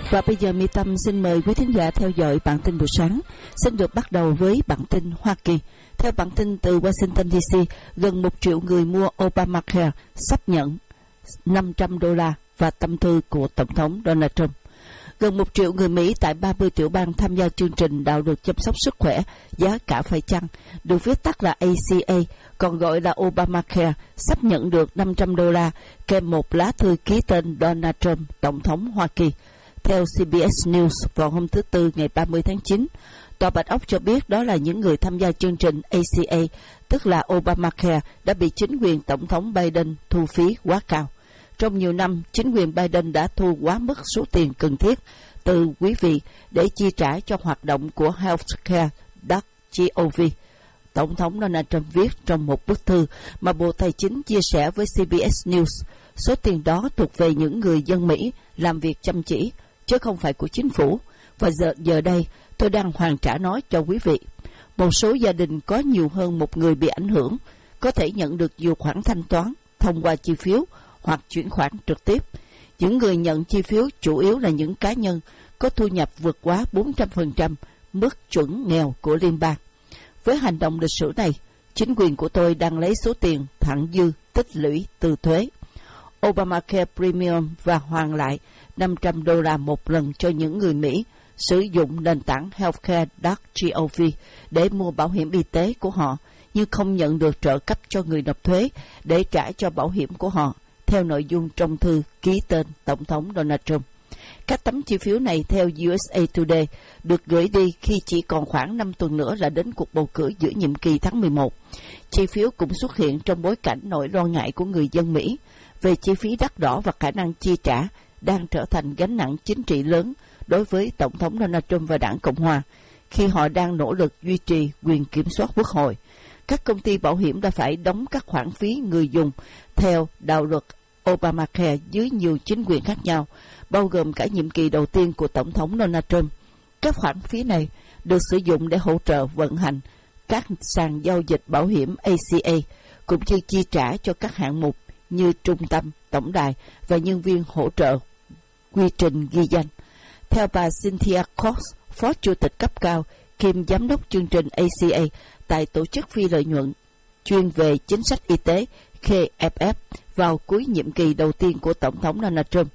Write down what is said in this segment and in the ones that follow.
Và bây giờ Mi Tâm xin mời quý thính giả theo dõi bản tin buổi sáng. Xin được bắt đầu với bản tin Hoa Kỳ. Theo bản tin từ Washington DC, gần 1 triệu người mua Obamacare sắp nhận $500 và tâm thư của Tổng thống Donald Trump. Gần 1 triệu người Mỹ tại 30 tiểu bang tham gia chương trình đạo luật chăm sóc sức khỏe giá cả phải chăng, được viết tắt là ACA, còn gọi là Obamacare, sắp nhận được $500 kèm một lá thư ký tên Donald Trump, Tổng thống Hoa Kỳ. Theo CBS News vào hôm thứ Tư ngày 30 tháng 9, Tòa Bạch Ốc cho biết đó là những người tham gia chương trình ACA, tức là Obamacare, đã bị chính quyền Tổng thống Biden thu phí quá cao. Trong nhiều năm, chính quyền Biden đã thu quá mức số tiền cần thiết từ quý vị để chi trả cho hoạt động của healthcare.gov. Tổng thống Donald Trump viết trong một bức thư mà Bộ Tài chính chia sẻ với CBS News, số tiền đó thuộc về những người dân Mỹ làm việc chăm chỉ, chứ không phải của chính phủ. Và giờ đây, tôi đang hoàn trả nó cho quý vị. Một số gia đình có nhiều hơn một người bị ảnh hưởng có thể nhận được nhiều khoản thanh toán thông qua chi phiếu hoặc chuyển khoản trực tiếp. Những người nhận chi phiếu chủ yếu là những cá nhân có thu nhập vượt quá 400% mức chuẩn nghèo của liên bang. Với hành động lịch sử này, chính quyền của tôi đang lấy số tiền thặng dư tích lũy từ thuế Obamacare Premium và hoàn lại $500 một lần cho những người Mỹ sử dụng nền tảng healthcare.gov để mua bảo hiểm y tế của họ, nhưng không nhận được trợ cấp cho người nộp thuế để trả cho bảo hiểm của họ, theo nội dung trong thư ký tên Tổng thống Donald Trump. Các tấm chi phiếu này, theo USA Today, được gửi đi khi chỉ còn khoảng 5 tuần nữa là đến cuộc bầu cử giữa nhiệm kỳ tháng 11. Chi phiếu cũng xuất hiện trong bối cảnh nỗi lo ngại của người dân Mỹ về chi phí đắt đỏ và khả năng chi trả đang trở thành gánh nặng chính trị lớn đối với Tổng thống Donald Trump và Đảng Cộng Hòa, khi họ đang nỗ lực duy trì quyền kiểm soát quốc hội. Các công ty bảo hiểm đã phải đóng các khoản phí người dùng theo đạo luật Obamacare dưới nhiều chính quyền khác nhau, bao gồm cả nhiệm kỳ đầu tiên của Tổng thống Donald Trump. Các khoản phí này được sử dụng để hỗ trợ vận hành các sàn giao dịch bảo hiểm ACA, cũng như chi trả cho các hạng mục như trung tâm, tổng đài và nhân viên hỗ trợ quy trình ghi danh. Theo bà Cynthia Cox, Phó Chủ tịch cấp cao kiêm Giám đốc chương trình ACA tại tổ chức phi lợi nhuận chuyên về chính sách y tế KFF vào cuối nhiệm kỳ đầu tiên của Tổng thống Donald Trump,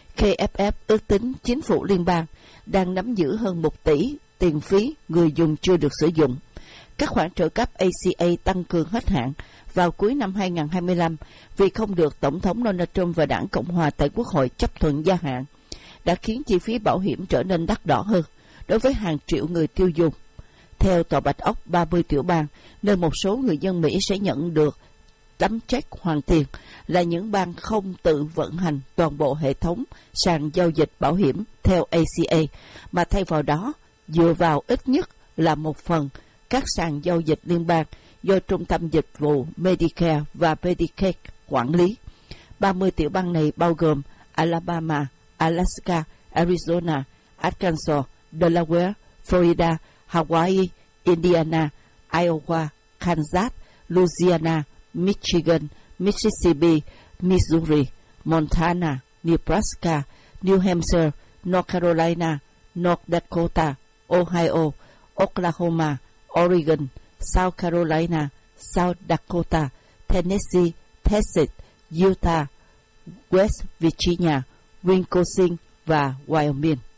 KFF ước tính chính phủ liên bang đang nắm giữ hơn 1 tỷ tiền phí người dùng chưa được sử dụng. Các khoản trợ cấp ACA tăng cường hết hạn vào cuối năm 2025 vì không được Tổng thống Donald Trump và Đảng Cộng Hòa tại Quốc hội chấp thuận gia hạn, đã khiến chi phí bảo hiểm trở nên đắt đỏ hơn đối với hàng triệu người tiêu dùng. Theo Tòa Bạch Ốc, 30 tiểu bang, nơi một số người dân Mỹ sẽ nhận được tấm check hoàn tiền, là những bang không tự vận hành toàn bộ hệ thống sàn giao dịch bảo hiểm theo ACA, mà thay vào đó dựa vào ít nhất là một phần các sàn giao dịch liên bang do Trung tâm Dịch vụ Medicare và Medicaid quản lý. 30 tiểu bang này bao gồm Alabama, Alaska, Arizona, Arkansas, Delaware, Florida, Hawaii, Indiana, Iowa, Kansas, Louisiana, Michigan, Mississippi, Missouri, Montana, Nebraska, New Hampshire, North Carolina, North Dakota, Ohio, Oklahoma, Oregon, South Carolina, South Dakota, Tennessee, Texas, Utah, West Virginia, Wisconsin và Wyoming.